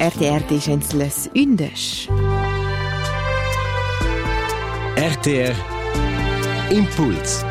RTR dicens las undes. RTR Impuls.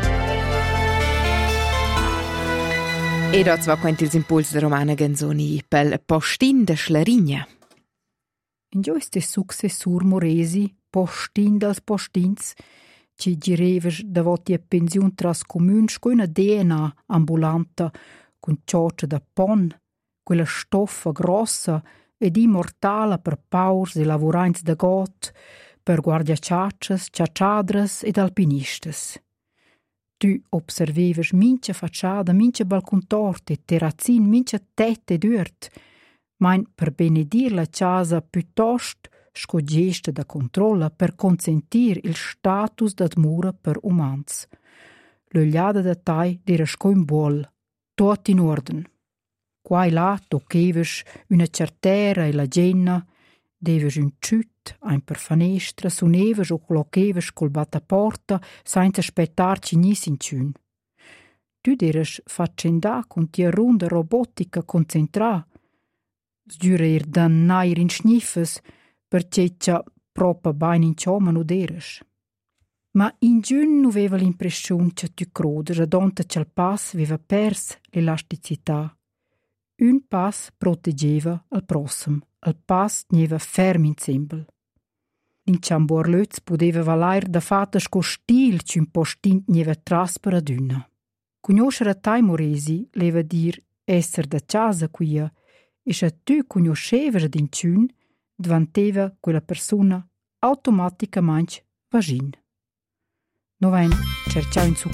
E dort war quent ils impuls de romana canzoni pel postin de Schlarigna. In gioiste successur moresi, postin dels postins, ci gireves davot ie pensiun tras comuns co una DNA ambulanta, con cioccia da pon, quella stoffa grossa ed immortala per paurs e lavurains da got, per guardiaciaccias, ciacciadras ed alpinistas. Tu observeves mincha facciada, mincha balcontort e terrazzin, mincha tette ed urt, main per benedir la casa piuttost scogesta da controlla per consentir il status d'admura per umans. L'ogliada da tai d'era sco in buol, tot in orden. Qua e là toccheves una certera e la genna, deves un ciut, ein per fanestra, suneves o clocheves col battaporta, senza aspettarci nis in ciun. Tu deres faccenda con tia runda robotica concentrà, sdürer dan nair in schniffes, perché c'ha proprio bain in cioma no deres. Ma in giun nu veva l'impressione che tu crodes, adonta che il pass veva pers l'elasticità. Un pass protegeva al prossimo, al pass neva ferm insembel. L'inciambor löz podeva valair da fata sco stil c'un postint neva trasper ad una. Conoscere a tai moresi leva dir esser da casa quia, e se tu conosceves ad inciun, diventeva quella persona automaticamente vagin. Noven cercau in